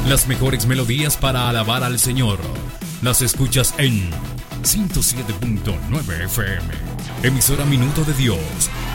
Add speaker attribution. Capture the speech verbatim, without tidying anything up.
Speaker 1: Las mejores melodías para alabar al Señor las escuchas en ciento siete punto nueve F M. Emisora Minuto de Dios,